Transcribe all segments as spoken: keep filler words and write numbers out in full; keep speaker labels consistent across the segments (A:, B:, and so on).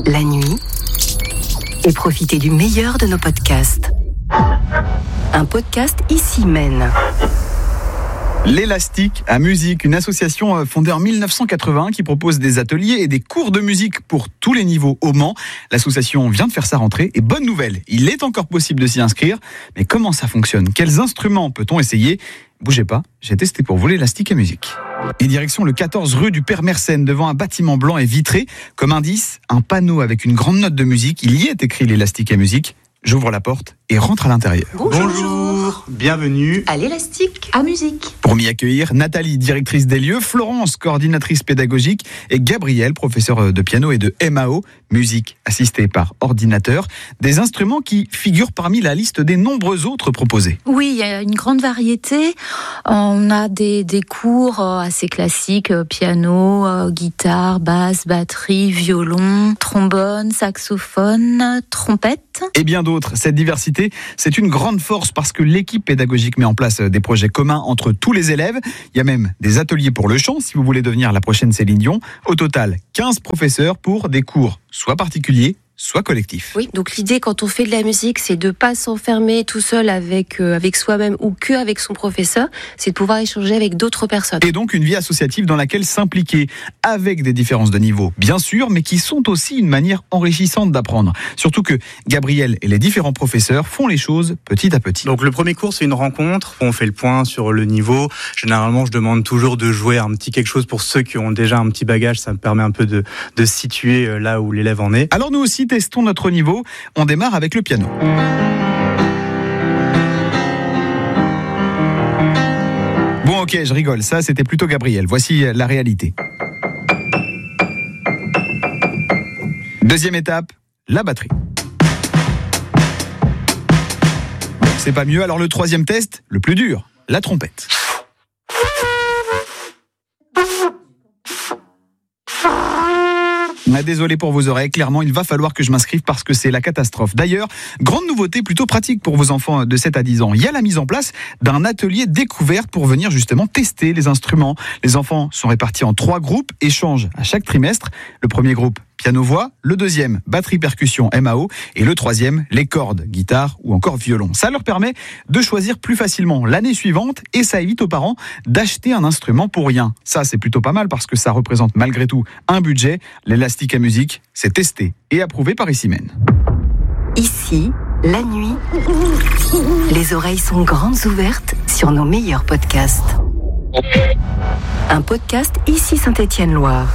A: la nuit et profitez du meilleur de nos podcasts. Un podcast ici mène.
B: L'Élastique à musique, une association fondée en dix-neuf cent quatre-vingt-un qui propose des ateliers et des cours de musique pour tous les niveaux au Mans. L'association vient de faire sa rentrée et bonne nouvelle, il est encore possible de s'y inscrire. Mais comment ça fonctionne ? Quels instruments peut-on essayer ? Bougez pas, j'ai testé pour vous l'Élastique à musique. Et direction le quatorze rue du Père Mersenne, devant un bâtiment blanc et vitré. Comme indice, un panneau avec une grande note de musique. Il y est écrit l'Élastique à musique. J'ouvre la porte et rentre à l'intérieur.
C: Bonjour, Bonjour. Bienvenue
D: à l'Élastique à musique.
B: Pour m'y accueillir, Nathalie, directrice des lieux, Florence, coordinatrice pédagogique, et Gabriel, professeur de piano et de M A O, musique assistée par ordinateur, des instruments qui figurent parmi la liste des nombreux autres proposés.
D: Oui, il y a une grande variété. On a des, des cours assez classiques, piano, guitare, basse, batterie, violon, trombone, saxophone, trompette.
B: Et bien d'autres. Cette diversité, c'est une grande force parce que l'équipe pédagogique met en place des projets communs entre tous les élèves. Il y a même des ateliers pour le chant, si vous voulez devenir la prochaine Céline Dion. Au total, quinze professeurs pour des cours soit particuliers, soit collectif.
E: Oui, donc l'idée quand on fait de la musique, c'est de pas s'enfermer tout seul avec euh, avec soi-même ou que avec son professeur, c'est de pouvoir échanger avec d'autres personnes.
B: Et donc une vie associative dans laquelle s'impliquer avec des différences de niveau, bien sûr, mais qui sont aussi une manière enrichissante d'apprendre. Surtout que Gabriel et les différents professeurs font les choses petit à petit.
C: Donc le premier cours, c'est une rencontre, on fait le point sur le niveau. Généralement, je demande toujours de jouer un petit quelque chose pour ceux qui ont déjà un petit bagage, ça me permet un peu de de situer là où l'élève en est.
B: Alors nous aussi testons notre niveau. On démarre avec le piano. Bon, ok, je rigole. Ça, c'était plutôt Gabriel. Voici la réalité. Deuxième étape, la batterie. Bon, c'est pas mieux. Alors le troisième test, le plus dur, la trompette. Désolé pour vos oreilles, clairement il va falloir que je m'inscrive parce que c'est la catastrophe. D'ailleurs, grande nouveauté plutôt pratique pour vos enfants de sept à dix ans. Il y a la mise en place d'un atelier découverte pour venir justement tester les instruments. Les enfants sont répartis en trois groupes, échangent à chaque trimestre. Le premier groupe, piano-voix, le deuxième, batterie-percussion M A O, et le troisième, les cordes, guitare ou encore violon. Ça leur permet de choisir plus facilement l'année suivante et ça évite aux parents d'acheter un instrument pour rien. Ça, c'est plutôt pas mal parce que ça représente malgré tout un budget. L'Élastique à musique, c'est testé et approuvé par Ici Mène.
A: Ici, la nuit, les oreilles sont grandes ouvertes sur nos meilleurs podcasts. Un podcast Ici Saint-Étienne-Loire.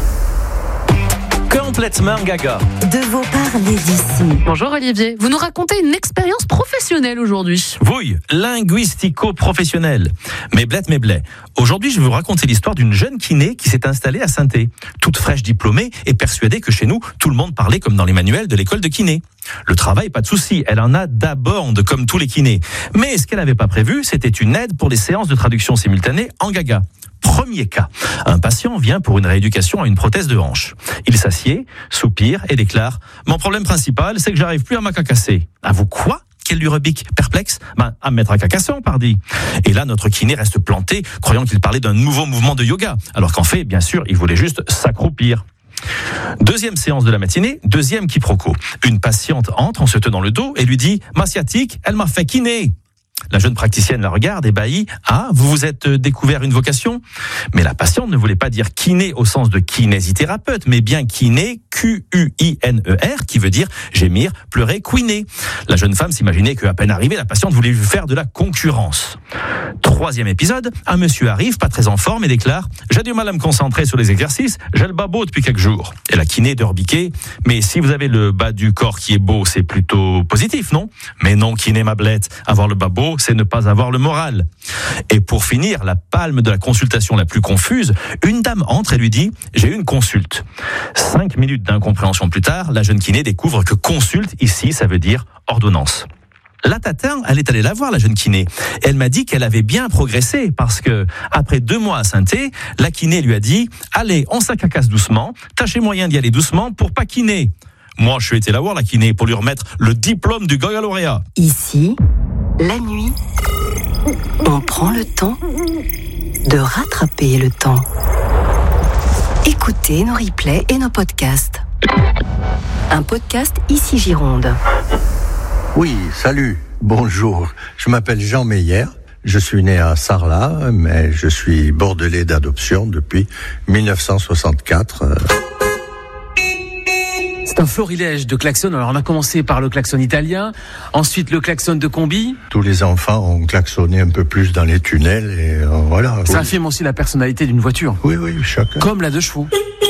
F: Complètement gaga.
A: De vos parler d'ici.
G: Bonjour Olivier, vous nous racontez une expérience professionnelle aujourd'hui.
F: Oui, linguistico-professionnelle. Mais blette, mais blé. Aujourd'hui, je vais vous raconter l'histoire d'une jeune kiné qui s'est installée à Saint-Thé. Toute fraîche diplômée et persuadée que chez nous, tout le monde parlait comme dans les manuels de l'école de kiné. Le travail, pas de souci, elle en a d'abord comme tous les kinés. Mais ce qu'elle n'avait pas prévu, c'était une aide pour les séances de traduction simultanée en gaga. Premier cas, un patient vient pour une rééducation à une prothèse de hanche. Il s'assied, soupire et déclare « Mon problème principal, c'est que j'arrive plus à m'acacasser. » À vous quoi ? Qu'elle lui rebique, perplexe, ben, à me mettre à cacasser, on pardi. Et là, notre kiné reste planté, croyant qu'il parlait d'un nouveau mouvement de yoga, alors qu'en fait, bien sûr, il voulait juste s'accroupir. Deuxième séance de la matinée, deuxième quiproquo. Une patiente entre en se tenant le dos et lui dit « Ma sciatique, elle m'a fait kiné !» La jeune praticienne la regarde, ébahie. « Ah, vous vous êtes découvert une vocation ?» Mais la patiente ne voulait pas dire kiné au sens de kinésithérapeute, mais bien kiné, Q U I N E R, qui veut dire gémir, pleurer, couiner. La jeune femme s'imaginait qu'à peine arrivée, la patiente voulait lui faire de la concurrence. Troisième épisode, un monsieur arrive, pas très en forme, et déclare « J'ai du mal à me concentrer sur les exercices, j'ai le bas beau depuis quelques jours. » Et la kiné de rebiquer « Mais si vous avez le bas du corps qui est beau, c'est plutôt positif, non ?»« Mais non, kiné ma blette, avoir le bas beau, c'est ne pas avoir le moral. » Et pour finir, la palme de la consultation la plus confuse, une dame entre et lui dit « J'ai eu une consulte. » Cinq minutes d'incompréhension plus tard, la jeune kiné découvre que consulte, ici, ça veut dire ordonnance. La tatin, elle est allée la voir, la jeune kiné. Elle m'a dit qu'elle avait bien progressé parce que, après deux mois à Saint-Thé, la kiné lui a dit « Allez, on s'acacasse doucement, tâchez moyen d'y aller doucement pour pas kiné. » Moi, je suis été la voir, la kiné, pour lui remettre le diplôme du Goya lauréat.
A: Ici, la nuit, on prend le temps de rattraper le temps. Écoutez nos replays et nos podcasts. Un podcast Ici Gironde.
H: Oui, salut, bonjour. Je m'appelle Jean Meyer. Je suis né à Sarlat, mais je suis bordelais d'adoption depuis dix-neuf cent soixante-quatre.
I: C'est un florilège de klaxons. Alors on a commencé par le klaxon italien, ensuite le klaxon de combi.
H: Tous les enfants ont klaxonné un peu plus dans les tunnels et euh, voilà.
I: Ça
H: oui.
I: affirme aussi la personnalité d'une voiture.
H: Oui, oui, chacun.
I: Comme la deux chevaux.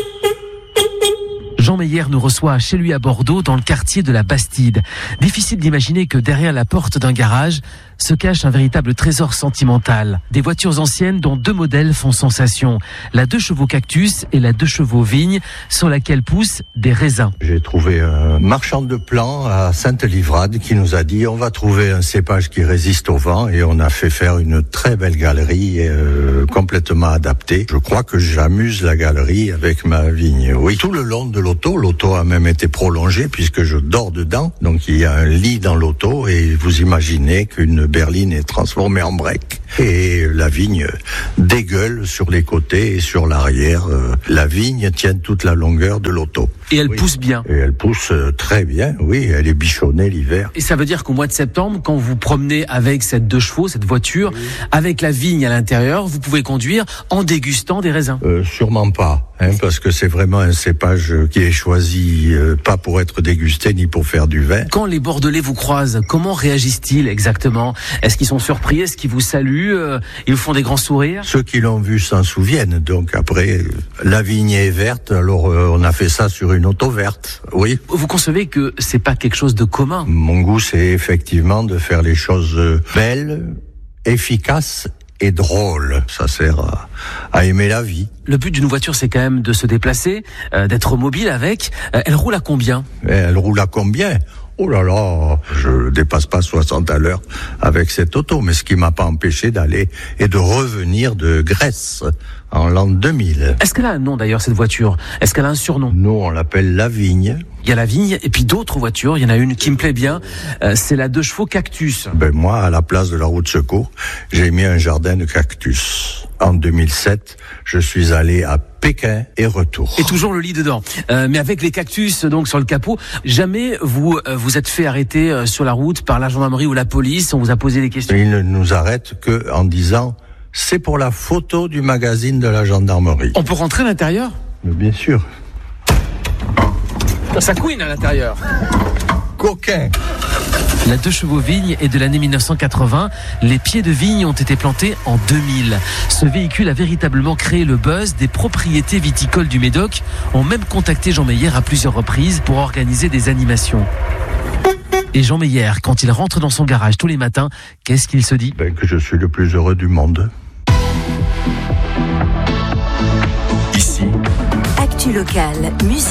I: Jean Meyer nous reçoit chez lui à Bordeaux, dans le quartier de la Bastide. Difficile d'imaginer que derrière la porte d'un garage se cache un véritable trésor sentimental. Des voitures anciennes dont deux modèles font sensation. La deux chevaux cactus et la deux chevaux vigne, sur laquelle poussent des raisins.
H: J'ai trouvé un marchand de plants à Sainte-Livrade qui nous a dit on va trouver un cépage qui résiste au vent, et on a fait faire une très belle galerie euh, complètement adaptée. Je crois que j'amuse la galerie avec ma vigne. Oui, tout le long de l'auto, l'auto a même été prolongée puisque je dors dedans. Donc il y a un lit dans l'auto et vous imaginez qu'une berline est transformée en break. Et la vigne dégueule sur les côtés et sur l'arrière. La vigne tient toute la longueur de l'auto.
I: Et elle
H: oui.
I: pousse bien.
H: Et elle pousse très bien, oui, elle est bichonnée l'hiver.
I: Et ça veut dire qu'au mois de septembre, quand vous promenez avec cette deux chevaux, cette voiture, oui. avec la vigne à l'intérieur, vous pouvez conduire en dégustant des raisins.
H: Euh, sûrement pas, hein, parce que c'est vraiment un cépage qui est choisi euh, pas pour être dégusté ni pour faire du vin.
I: Quand les Bordelais vous croisent, comment réagissent-ils exactement ? Est-ce qu'ils sont surpris ? Est-ce qu'ils vous saluent ? euh, Ils vous font des grands sourires ?
H: Ceux qui l'ont vu s'en souviennent. Donc après, la vigne est verte, alors euh, on a fait ça sur une auto verte, oui.
I: Vous concevez que c'est pas quelque chose de commun ?
H: Mon goût, c'est effectivement de faire les choses belles, efficaces et drôles. Ça sert à, à aimer la vie.
I: Le but d'une voiture, c'est quand même de se déplacer, euh, d'être mobile avec. Euh, elle roule à combien ?
H: Elle roule à combien ? Oh là là, je dépasse pas soixante à l'heure avec cette auto, mais ce qui m'a pas empêché d'aller et de revenir de Grèce en l'an deux mille.
I: Est-ce qu'elle a un nom d'ailleurs, cette voiture ? Est-ce qu'elle a un surnom ?
H: Nous, on l'appelle la Vigne.
I: Il y a la Vigne et puis d'autres voitures. Il y en a une qui me plaît bien, euh, c'est la deux chevaux cactus.
H: Ben moi, à la place de la route secours, j'ai mis un jardin de cactus. En deux mille sept, je suis allé à Pékin et retour.
I: Et toujours le lit dedans. Euh, mais avec les cactus donc sur le capot, jamais vous euh, vous êtes fait arrêter euh, sur la route par la gendarmerie ou la police, on vous a posé des questions ?
H: Ils ne nous arrêtent que en disant c'est pour la photo du magazine de la gendarmerie.
I: On peut rentrer à l'intérieur ?
H: Mais bien sûr.
I: Ça couine à l'intérieur.
H: Coquin.
I: La deux chevaux vigne est de l'année mille neuf cent quatre-vingts. Les pieds de vigne ont été plantés en deux mille. Ce véhicule a véritablement créé le buzz. Des propriétés viticoles du Médoc ont même contacté Jean Meyer à plusieurs reprises pour organiser des animations. Et Jean Meyer, quand il rentre dans son garage tous les matins, qu'est-ce qu'il se dit ?
H: Ben, que je suis le plus heureux du monde.
A: Ici, Actu locale, musique.